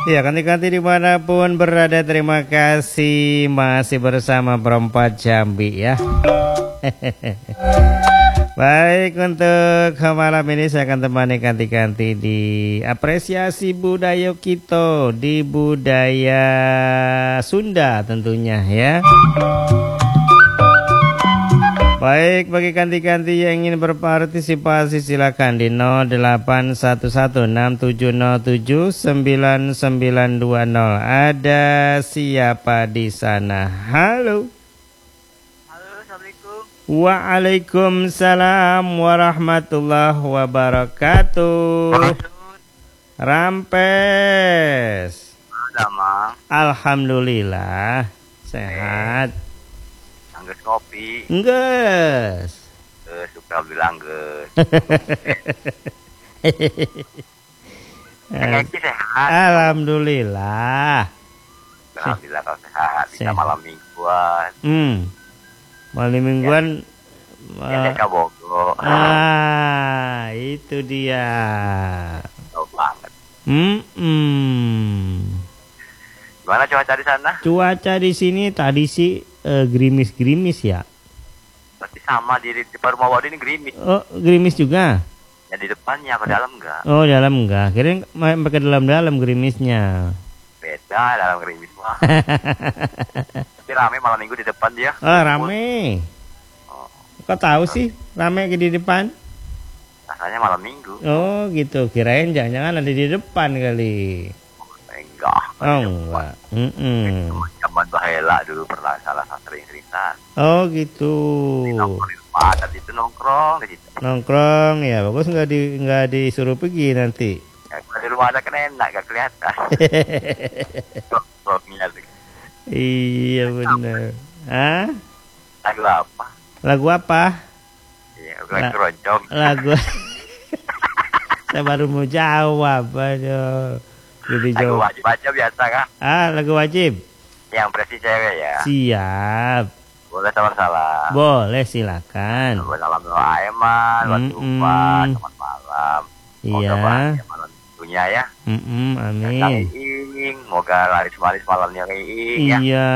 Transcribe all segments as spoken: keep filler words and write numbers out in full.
Ya, kanti-kanti dimanapun berada, terima kasih masih bersama Perempat Jambi ya. Baik, untuk malam ini saya akan temani kanti-kanti di apresiasi budaya kita, di budaya Sunda tentunya ya. Baik, bagi kanti-kanti yang ingin berpartisipasi silakan di nol delapan satu satu enam tujuh nol tujuh sembilan sembilan dua nol. Ada siapa di sana? Halo. Halo, Assalamualaikum. Waalaikumsalam warahmatullahi wabarakatuh. Rampes. Ada, Mang. Alhamdulillah sehat. Angges kopi. Engges. Eh, suka bilang geus. Engges sehat. Alhamdulillah. Alhamdulillah kalau sehat. Bisa Sehat. malam mingguan. Hmm. Malam mingguan. Ya, ya, Bogo. Ah, itu dia. Tahu banget. Hmm. hmm. Gimana cuaca di sana? Cuaca di sini tadi sih eh, gerimis-gerimis ya. Pasti sama di depan rumah Wadi ini gerimis. Oh, gerimis juga. Ya di depannya, ke dalam enggak? Oh, dalam enggak. Kirain pakai dalam-dalam gerimisnya. Beda dalam gerimis mah. Tapi rame malam minggu di depan dia. Oh, rame. Oh, Kok tahu sih rame di depan? rasanya malam minggu. Oh, gitu. Kirain jangan-jangan ada di depan kali. Enggak. Oh, enggak. Mm-mm. Zaman bahela dulu pernah salah sering-seringan. Oh, gitu. Nongkrong di rumah, tadi itu nongkrong di situ. Nongkrong ya, bagus nggak di nggak disuruh pergi nanti. Ya, kalau di rumah ada kan enak, gak kelihatan. Nongkrongnya tuh. Iya benar. Hah? Lagu apa? Lagu apa? Iya, La- lagu keroncong. Lagu. Saya baru mau jawab, aduh. Udah Lagu dijawab. wajib aja biasa kan? Ah, lagu wajib. Yang presi cewek ya. Siap. Boleh sama salam. Boleh, silakan. Buat salam doa Eman, buat Mm-mm. Tufa, selamat malam. Semoga Iya. bahagia malam minggunya ya. Mm-mm, Dan amin. Iing, semoga laris-maris malamnya Iing ya. Iya.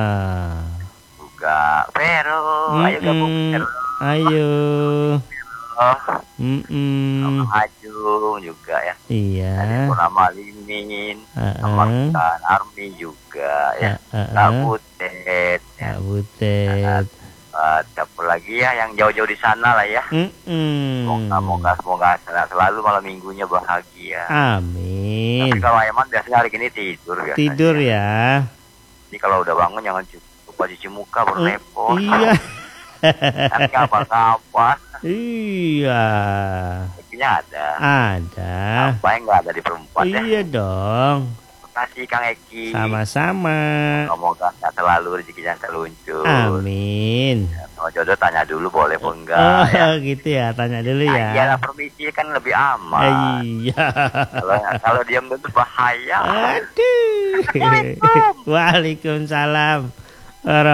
Juga Vero, ayo gabung Mm-mm. Vero. Ayo. Oh, Mm-mm. Ajung juga ya. Iya. Purnama Limin, Heeh. sama Tan Army juga ya. Heeh. Kabutet ya. Kak Butet. Uh, siapa lagi ya yang jauh-jauh di sana lah ya. Mm-mm. Semoga semoga semoga sehat selalu malam minggunya bahagia. Amin. Tapi kalau Eman biasanya hari ini tidur biasanya. Tidur ya. Jadi kalau udah bangun jangan cu- lupa cuci muka baru Mm, repot. Iya. Kan kapan-kapan. Iya. Buktinya ada. Ada. Apa yang nggak ada di perempuan ya. Iya dong. Terima kasih Kang Eki. Sama-sama. Semoga sehat selalu rezekinya terluncur. Amin. Kalau jodoh tanya dulu boleh apa enggak Oh, ya. gitu ya. Tanya dulu Nah, ya. iyalah permisi kan lebih aman. Iya. Kalau kalau diam itu bahaya. Aduh. Waalaikumsalam.